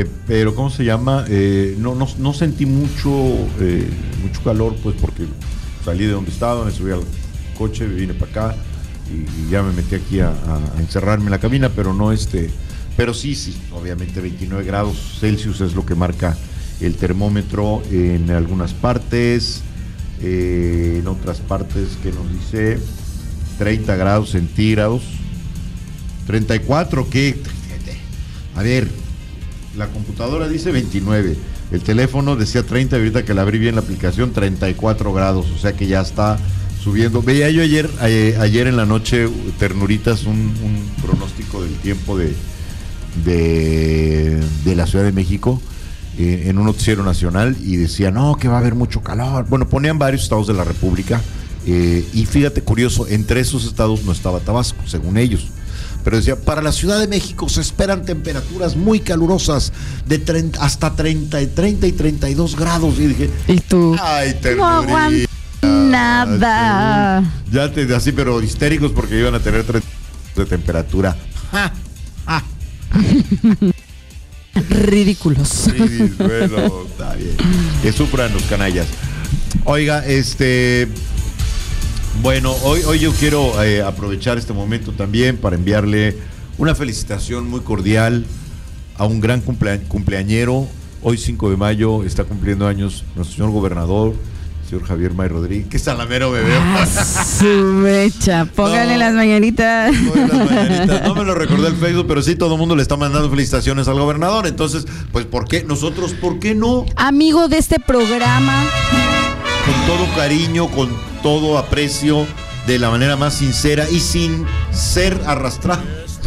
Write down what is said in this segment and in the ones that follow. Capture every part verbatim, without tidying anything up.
Pero ¿cómo se llama? Eh, no, no, no sentí mucho, eh, mucho calor, pues porque salí de donde estaba, me subí al coche, vine para acá y, y ya me metí aquí a, a, a encerrarme en la cabina, pero no este, pero sí, sí, obviamente veintinueve grados Celsius es lo que marca el termómetro en algunas partes, eh, en otras partes que nos dice treinta grados centígrados, treinta y cuatro, ¿qué? A ver, la computadora dice veintinueve, el teléfono decía treinta, y ahorita que la abrí bien la aplicación, treinta y cuatro grados, o sea que ya está subiendo. Veía yo ayer, eh, ayer en la noche, ternuritas, un, un pronóstico del tiempo de, de, de la Ciudad de México, eh, en un noticiero nacional, y decía, no, que va a haber mucho calor. Bueno, ponían varios estados de la República, eh, y fíjate, curioso, entre esos estados no estaba Tabasco, según ellos. Pero decía, para la Ciudad de México se esperan temperaturas muy calurosas de treinta, hasta treinta, treinta y treinta y dos grados. Y dije, ¿y tú? Ay, no aguanto nada. Ya te, así, pero histéricos porque iban a tener treinta de temperatura. ¡Ja! ¡Ja! Ridículos. Sí, bueno, está bien. Que sufran los canallas. Oiga, este... Bueno, hoy, hoy yo quiero eh, aprovechar este momento también para enviarle una felicitación muy cordial a un gran cumplea, cumpleañero. Hoy cinco de mayo está cumpliendo años nuestro señor gobernador, señor Javier May Rodríguez. ¿Qué salamero me veo? Ah, su mecha, póngale no, las mañanitas. las mañanitas. No me lo recordé el Facebook, pero sí todo el mundo le está mandando felicitaciones al gobernador. Entonces, pues, ¿por qué? Nosotros, ¿por qué no? Amigo de este programa. Con todo cariño, con todo aprecio, de la manera más sincera y sin ser arrastrado.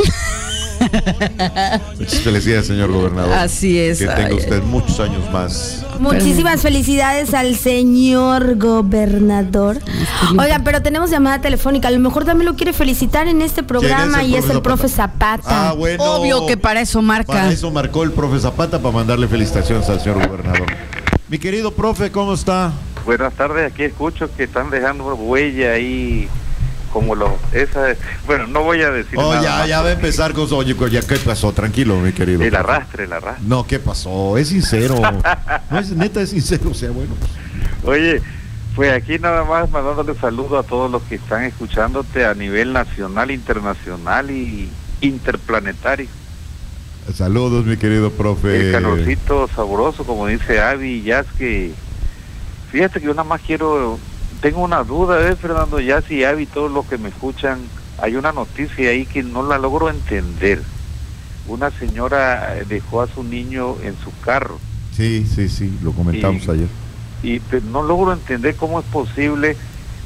Muchas felicidades, señor gobernador. Así es. Que tenga usted muchos años más. Muchísimas felicidades al señor gobernador. Oigan, pero tenemos llamada telefónica. A lo mejor también lo quiere felicitar en este programa y es el profe Zapata. Ah, bueno. Obvio que para eso marca. Para eso marcó el profe Zapata, para mandarle felicitaciones al señor gobernador. Mi querido profe, ¿cómo está? Buenas tardes, aquí escucho que están dejando huella ahí, como los, esa, bueno, no voy a decir oh, nada. ya, más ya va a empezar con su, oye, ya, ¿qué pasó? Tranquilo, mi querido. El arrastre, el arrastre. No, ¿qué pasó? Es sincero. No, es neta, es sincero, o sea, bueno. Oye, pues aquí nada más mandándole saludo a todos los que están escuchándote a nivel nacional, internacional y interplanetario. Saludos, mi querido profe. El calorcito sabroso, como dice Avi Jazz, que fíjate que yo nada más quiero, tengo una duda, ¿eh, Fernando Jazz y Avi, todos los que me escuchan? Hay una noticia ahí que no la logro entender. Una señora dejó a su niño en su carro. Sí, sí, sí, lo comentamos y, ayer. Y pues, no logro entender cómo es posible.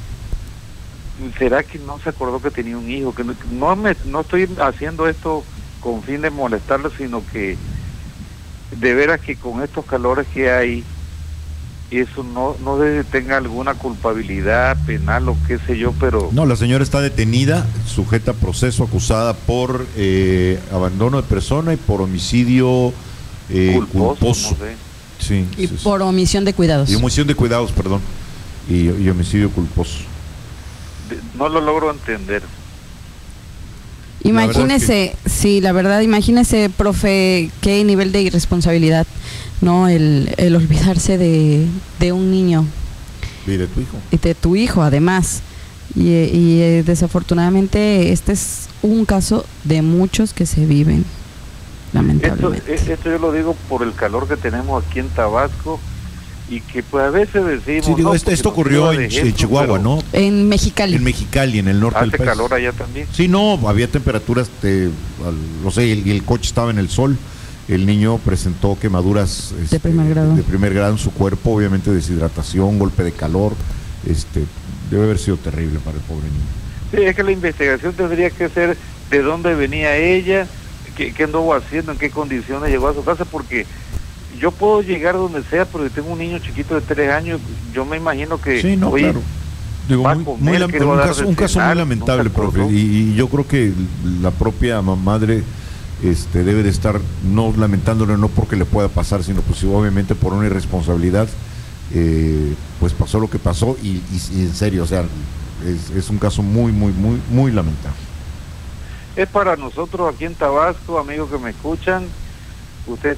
¿Será que no se acordó que tenía un hijo? Que no, no, me, no estoy haciendo esto con fin de molestarlo, sino que de veras que con estos calores que hay, eso no no debe tenga alguna culpabilidad penal o qué sé yo, pero... No, la señora está detenida, sujeta a proceso, acusada por eh, abandono de persona y por homicidio eh, culposo. culposo. No sé. Sí, y sí, por sí. omisión de cuidados. Y omisión de cuidados, perdón. Y, y homicidio culposo. De, no lo logro entender. Imagínese, es que... sí, la verdad, imagínese, profe, qué nivel de irresponsabilidad, ¿no? El, el olvidarse de, de un niño. Y de tu hijo. Y de tu hijo, además. Y, y eh, desafortunadamente este es un caso de muchos que se viven, lamentablemente. Esto, esto yo lo digo por el calor que tenemos aquí en Tabasco. Y que pues a veces decimos... Sí, digo, no, esto, esto ocurrió en, ejemplo, en Chihuahua, ¿no? En Mexicali. En Mexicali, en el norte del país. ¿Hace calor allá también? Sí, no, había temperaturas, de, no sé, el, el coche estaba en el sol, el niño presentó quemaduras este, de primer grado. de primer grado en su cuerpo, obviamente deshidratación, golpe de calor, este, debe haber sido terrible para el pobre niño. Sí, es que la investigación tendría que ser de dónde venía ella, qué, qué anduvo haciendo, en qué condiciones llegó a su casa, porque... Yo puedo llegar donde sea, pero tengo un niño chiquito de tres años, yo me imagino que... Sí, no, oye, claro. Digo, muy, muy lam- un, caso, un caso muy lamentable, profe, y, y yo creo que la propia madre este, debe de estar no lamentándolo, no porque le pueda pasar, sino pues obviamente por una irresponsabilidad, eh, pues pasó lo que pasó, y, y, y en serio, o sea, es, es un caso muy, muy, muy, muy lamentable. Es para nosotros aquí en Tabasco, amigos que me escuchan, ustedes